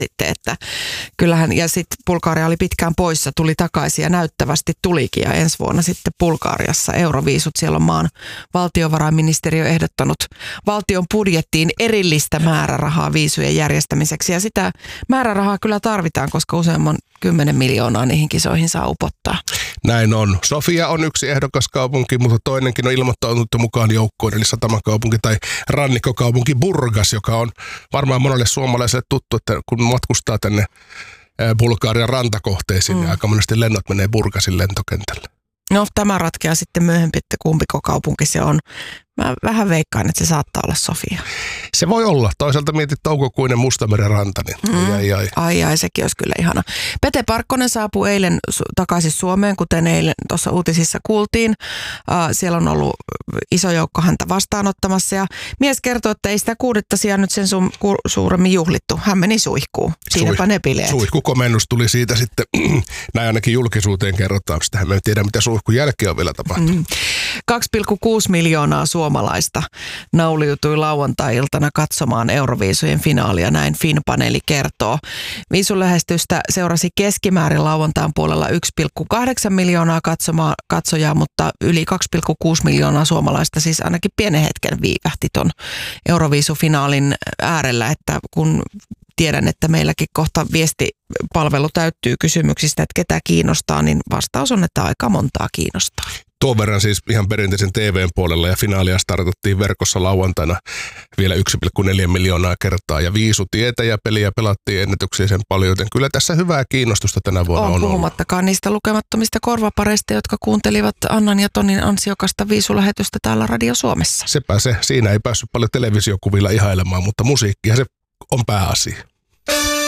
sitten, että kyllähän, ja sitten Bulgaria oli pitkään poissa, tuli takaisin ja näyttävästi tulikin, ja ensi vuonna sitten Bulgariassa euroviisut, siellä on maan valtiovarainministeriö ehdottanut valtion budjettiin erillistä määrärahaa viisujen järjestämiseksi, ja sitä määrärahaa kyllä tarvitaan, koska useamman 10 miljoonaa niihin kisoihin saa upottaa. Näin on. Sofia on yksi ehdokaskaupunki, mutta toinenkin on ilmoittautunut mukaan joukkoon, eli satamakaupunki tai rannikkokaupunki Burgas, joka on varmaan monelle suomalaiselle tuttu, että kun matkustaa tänne Bulgarian rantakohteisiin, niin aika monesti lennot menee Burgasin lentokentälle. No, tämä ratkeaa sitten myöhemmin, että kumpiko kaupunki se on. Mä vähän veikkaan, että se saattaa olla Sofia. Se voi olla. Toisaalta mietit toukokuinen Mustameren ranta, niin Ai, sekin olisi kyllä ihana. Pete Parkkonen saapui eilen takaisin Suomeen, kuten eilen tuossa uutisissa kuultiin. Siellä on ollut iso joukko häntä vastaanottamassa ja mies kertoi, että ei sitä 6. sijaa nyt sen suuremmin juhlittu. Hän meni suihkuun. Siinäpä ne bileet. Suihkukomennus tuli siitä sitten, näin ainakin julkisuuteen kerrotaan. Sitähän me ei tiedä, mitä suihkun jälkeen on vielä tapahtunut. 2,6 miljoonaa suomalaista nauliutui lauantai-iltana katsomaan Euroviisujen finaalia, näin Fin-paneeli kertoo. Viisun lähestystä seurasi keskimäärin lauantain puolella 1,8 miljoonaa katsojaa, mutta yli 2,6 miljoonaa suomalaista siis ainakin pienen hetken viivähti ton Euroviisufinaalin äärellä, että kun tiedän, että meilläkin kohta viestipalvelu täyttyy kysymyksistä, että ketä kiinnostaa, niin vastaus on, että aika montaa kiinnostaa. Tuon verran siis ihan perinteisen TVn puolella ja finaalia startattiin verkossa lauantaina vielä 1,4 miljoonaa kertaa ja viisutietä ja peliä pelattiin ennätyksiä sen paljon, joten kyllä tässä hyvää kiinnostusta tänä vuonna on ollut. Puhumattakaan niistä lukemattomista korvapareista, jotka kuuntelivat Annan ja Tonin ansiokasta viisulähetystä täällä Radio Suomessa. Sepä se, siinä ei päässyt paljon televisiokuvilla ihailemaan, mutta musiikkia se on pääasia.